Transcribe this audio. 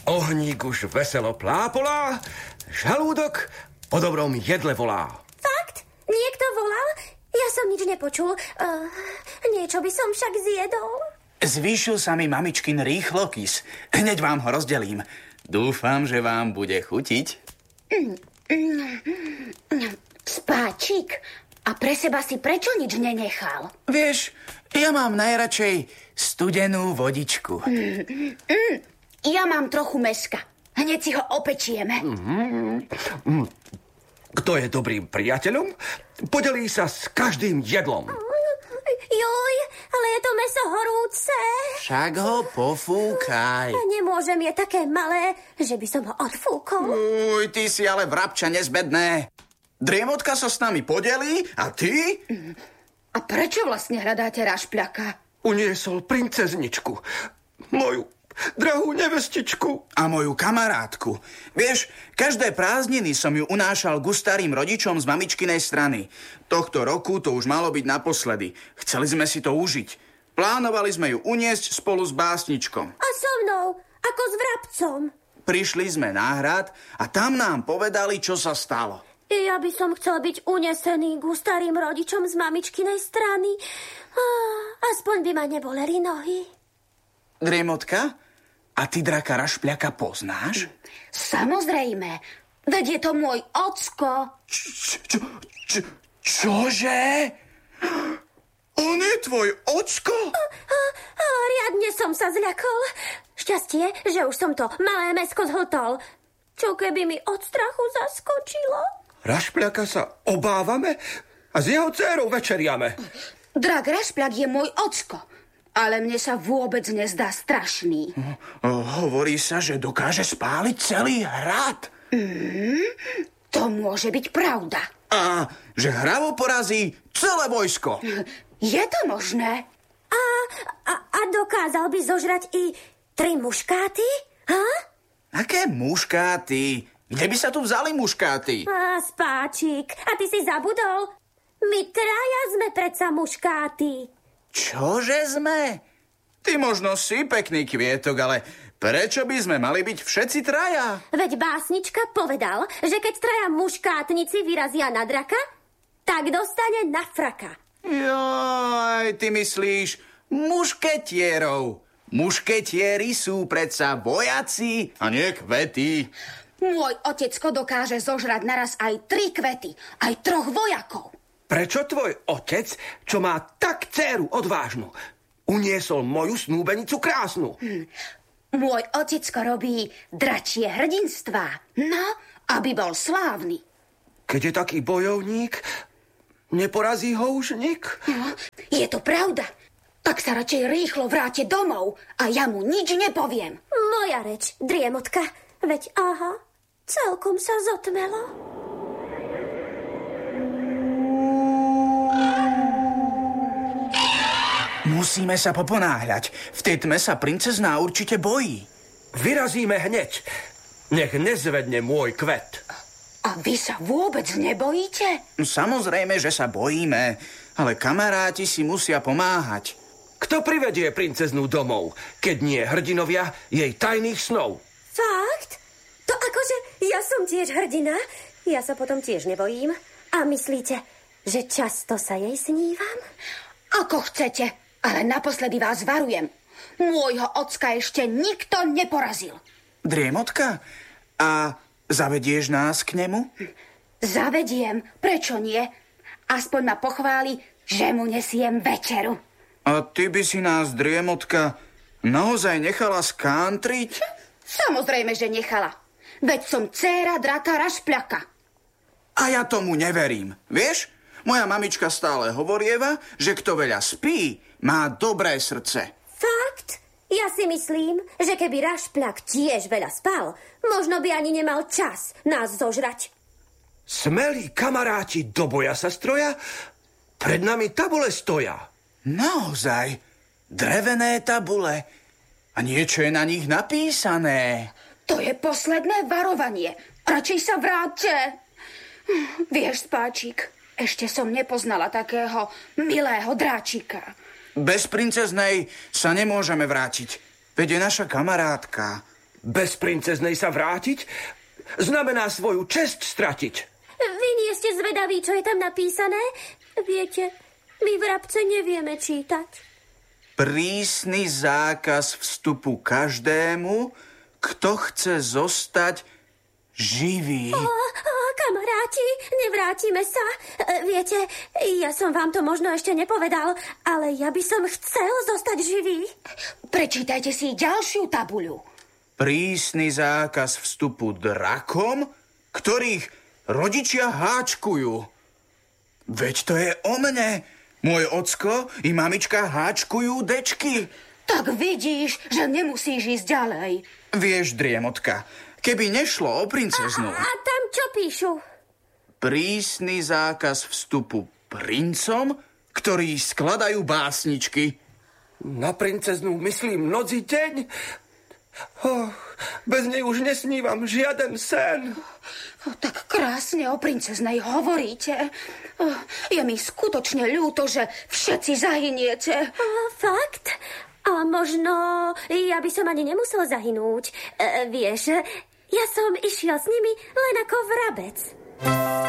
Ohník už veselo plápolá, žalúdok po dobrom jedle volá. Fakt? Niekto volal? Ja som nič nepočul. Niečo by som však zjedol. Zvýšil sa mi mamičkin rýchlokys. Hneď vám ho rozdelím. Dúfam, že vám bude chutiť. Spáčik, a pre seba si prečo nič nenechal? Vieš, ja mám najradšej studenú vodičku. Ja mám trochu mäska. Hneď si ho opečieme. Kto je dobrým priateľom, podelí sa s každým jedlom. Joj, ale je to mäso horúce. Však ho pofúkaj. Nemôžem, je také malé, že by som ho odfúkol. Uj, ty si ale vrabča nezbedné. Driemotka sa s nami podelí a ty? A prečo vlastne hľadáte Rašpľaka? Uniesol princezničku, moju drahú nevestičku. A moju kamarátku. Vieš, každé prázdniny som ju unášal ku starým rodičom z mamičkinej strany. Tohto roku to už malo byť naposledy. Chceli sme si to užiť. Plánovali sme ju uniesť spolu s básničkom. A so mnou, ako s vrabcom. Prišli sme na hrad a tam nám povedali, čo sa stalo. Ja by som chcel byť unesený ku starým rodičom z mamičkinej strany. Aspoň by ma neboleli nohy. Driemotka, a ty draka Rašpľaka poznáš? Samozrejme, veď je to môj ocko. Čože? On je tvoj ocko? Riadne som sa zľakol. Šťastie, že už som to malé mäsko zhltol. Čo keby mi od strachu zaskočilo? Rašpľaka sa obávame a s jeho dcérou večeriame. Drak Rašpľak je môj ocko, ale mne sa vôbec nezdá strašný. Hovorí sa, že dokáže spáliť celý hrad. To môže byť pravda. A že hravo porazí celé vojsko. Je to možné? A dokázal by zožrať i 3 muškáty? Ha? Aké muškáty? Kde by sa tu vzali muškáty? Spáčik, a ty si zabudol? My traja sme predsa muškáty. Čože sme? Ty možno si pekný kvietok, ale prečo by sme mali byť všetci traja? Veď básnička povedal, že keď traja muškátnici vyrazia na draka, tak dostane na fraka. Joj, ty myslíš mušketierov. Mušketieri sú predsa vojaci a nie kvety. Môj otecko dokáže zožrať naraz aj 3 kvety, aj 3 vojakov. Prečo tvoj otec, čo má tak dcéru odvážnu, uniesol moju snúbenicu krásnu? Môj otecko robí dračie hrdinstvá. No, aby bol slávny. Keď je taký bojovník, neporazí ho už nik? No, je to pravda. Tak sa radšej rýchlo vráte domov a ja mu nič nepoviem. Moja reč, driemotka. Veď aha, celkom sa zotmelo. Musíme sa poponáhľať. V tej tme sa princezná určite bojí. Vyrazíme hneď. Nech nezvedne môj kvet. A vy sa vôbec nebojíte? Samozrejme, že sa bojíme, ale kamaráti si musia pomáhať. Kto privedie princeznú domov, keď nie hrdinovia jej tajných snov? Fakt? To akože ja som tiež hrdina? Ja sa potom tiež nebojím. A myslíte, že často sa jej snívam? Ako chcete, ale naposledy vás varujem. Môjho ocka ešte nikto neporazil. Driemotka, a zavedieš nás k nemu? Zavediem, prečo nie? Aspoň ma pochváli, že mu nesiem večeru. A ty by si nás, Driemotka, naozaj nechala skántriť? Samozrejme, že nechala. Veď som dcéra draka Rašpľaka. A ja tomu neverím. Vieš, moja mamička stále hovorieva, že kto veľa spí, má dobré srdce. Fakt? Ja si myslím, že keby Rašpľak tiež veľa spal, možno by ani nemal čas nás zožrať. Smelí kamaráti do boja sa stroja, pred nami tabule stoja. Naozaj, drevené tabule. A niečo je na nich napísané. To je posledné varovanie. Radšej sa vráťte. Vieš, Spáčik, ešte som nepoznala takého milého dráčika. Bez princeznej sa nemôžeme vrátiť. Veď je naša kamarátka. Bez princeznej sa vrátiť znamená svoju česť stratiť. Vy nie ste zvedaví, čo je tam napísané? Viete, my vrabce nevieme čítať. Prísny zákaz vstupu každému, kto chce zostať živý. Kamaráti, nevrátime sa. Viete, ja som vám to možno ešte nepovedal, ale ja by som chcel zostať živý. Prečítajte si ďalšiu tabuľu. Prísny zákaz vstupu drakom, ktorých rodičia háčkujú. Veď to je o mne. Môj ocko i mamička háčkujú dečky. Tak vidíš, že nemusíš ísť ďalej. Vieš, driemotka, keby nešlo o princeznu... A tam čo píšu? Prísny zákaz vstupu princom, ktorí skladajú básničky. Na princeznú myslím noc i deň. Bez nej už nesnívam žiaden sen. Tak krásne o princeznej hovoríte. Je mi skutočne ľúto, že všetci zahyniete. Fakt? A možno ja by som ani nemusel zahynúť. Vieš, ja som išiel s nimi len ako vrabec.